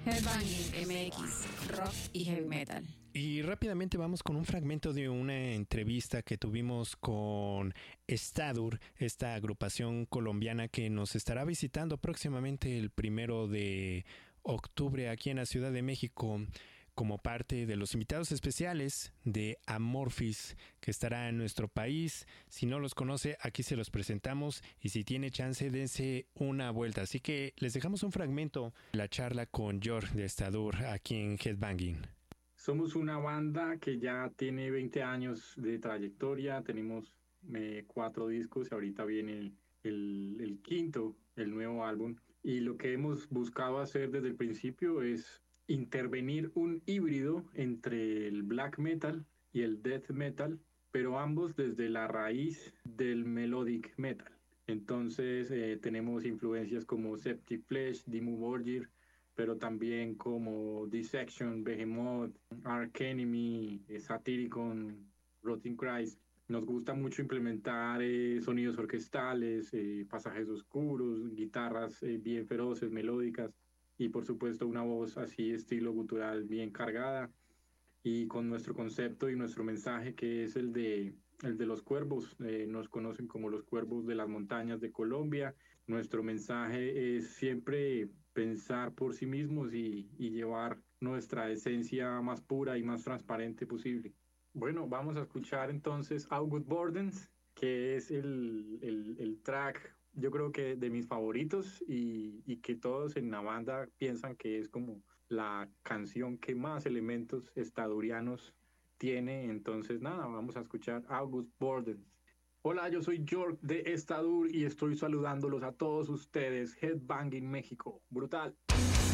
Headbanging MX, rock y heavy metal. Y rápidamente vamos con un fragmento de una entrevista que tuvimos con Stadur, esta agrupación colombiana que nos estará visitando próximamente el 1 de octubre aquí en la Ciudad de México, como parte de los invitados especiales de Amorphis, que estará en nuestro país. Si no los conoce, aquí se los presentamos y si tiene chance, dense una vuelta. Así que les dejamos un fragmento de la charla con George de Stadur aquí en Headbanging. Somos una banda que ya tiene 20 años de trayectoria, tenemos 4 discos y ahorita viene el quinto, el nuevo álbum. Y lo que hemos buscado hacer desde el principio es intervenir un híbrido entre el black metal y el death metal, pero ambos desde la raíz del melodic metal. Entonces tenemos influencias como Septic Flesh, Dimmu Borgir, pero también como Dissection, Behemoth, Arch Enemy, Satyricon, Rotting Christ. Nos gusta mucho implementar sonidos orquestales, pasajes oscuros, guitarras bien feroces, melódicas, y por supuesto una voz así estilo gutural bien cargada, y con nuestro concepto y nuestro mensaje que es el de los cuervos. Nos conocen como los cuervos de las montañas de Colombia. Nuestro mensaje es siempre pensar por sí mismos y llevar nuestra esencia más pura y más transparente posible. Bueno, vamos a escuchar entonces Outward Burdens, que es el track, yo creo que de mis favoritos y que todos en la banda piensan que es como la canción que más elementos estadurianos tiene. Entonces nada, vamos a escuchar Outward Burdens. Hola, yo soy George de Estadur y estoy saludándolos a todos ustedes, Headbanging México. Brutal.